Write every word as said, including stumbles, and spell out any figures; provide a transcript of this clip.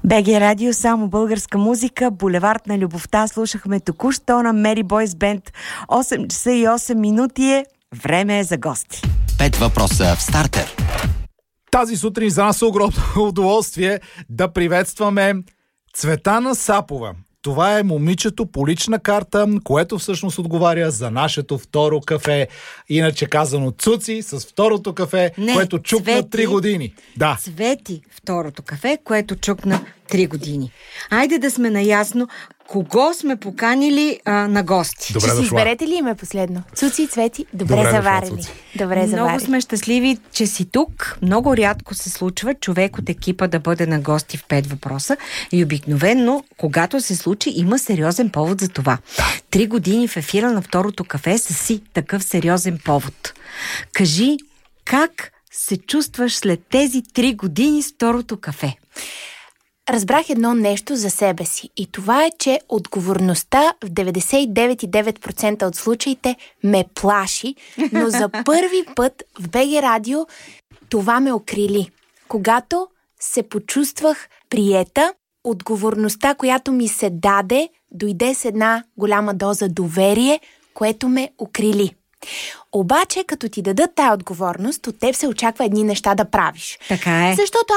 БГ Радио, само българска музика, булевард на любовта. Слушахме току-що на Мери Бойс Бенд. осем часа и осем минути е. Време е за гости. Пет въпроса в стартер. Тази сутрин за нас е огромно удоволствие да приветстваме Цветана Сапова. Това е момичето по лична карта, което всъщност отговаря за нашето второ кафе. Иначе казано Цуци с второто кафе, Не, което чукна Цвети. три години. Да. Цвети, второто кафе, което чукна три години. Айде да сме наясно кого сме поканили а, на гости. Добре Ще си дошла. изберете ли име последно? Цуци и Цвети, добре, Добре дошла, заварили. Цуци. Добре Много заварили. сме щастливи, че си тук. Много рядко се случва човек от екипа да бъде на гости в пет въпроса. И обикновено, когато се случи, има сериозен повод за това. Три години в ефира на второто кафе са си такъв сериозен повод. Кажи, как се чувстваш след тези три години с второто кафе? Разбрах едно нещо за себе си и това е, че отговорността в деветдесет и девет цяло и девет процента от случаите ме плаши, но за първи път в БГ Радио това ме окрили. Когато се почувствах приета, отговорността, която ми се даде, дойде с една голяма доза доверие, което ме окрили. Обаче, като ти дадат тая отговорност, от теб се очаква едни неща да правиш. Така е. Защото